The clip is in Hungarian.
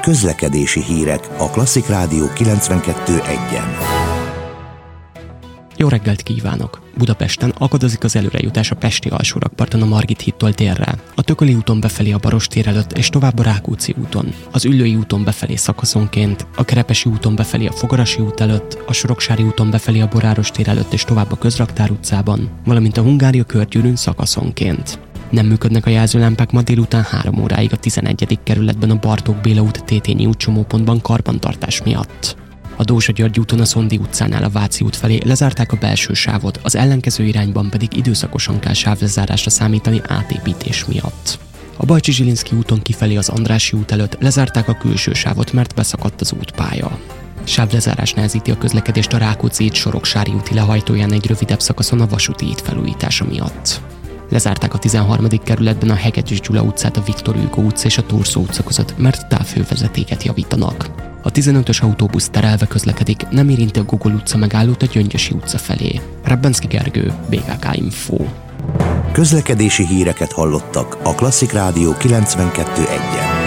Közlekedési hírek a Klasszik Rádió 92.1-en. Jó reggelt kívánok! Budapesten akadozik az előrejutás a pesti alsórakparton a Margit hídtól délre, a Tököli úton befelé a Baross tér előtt és tovább a Rákóczi úton, az Üllői úton befelé szakaszonként, a Kerepesi úton befelé a Fogarasi út előtt, a Soroksári úton befelé a Boráros tér előtt és tovább a Közraktár utcában, valamint a Hungária körgyűrűn szakaszonként. Nem működnek a jelzőlámpák ma délután 3 óráig a 11. kerületben a Bartók Béla út Tétényi út csomópontban karbantartás miatt. A Dózsa-György úton a Szondi utcánál a Váci út felé lezárták a belső sávot, az ellenkező irányban pedig időszakosan kell sávlezárásra számítani átépítés miatt. A Bajcsi-Zsilinszky úton kifelé az Andrássy út előtt lezárták a külső sávot, mert beszakadt az útpálya. Sávlezárás nehezíti a közlekedést a Rákóczi híd Soroksári úti lehajtóján egy rövidebb szakaszon a vasúti híd felújítása miatt. Lezárták a 13. kerületben a Hegedűs Gyula utcát a Viktor Hugo utca és a Turszó utca között, mert távhővezetéket javítanak. A 15-ös autóbusz terelve közlekedik, nem érinti a Gogol utca megállót a Gyöngyösi utca felé. Rebbenszky Gergő, BKK Info. Közlekedési híreket hallottak a Klasszik Rádió 92.1-en.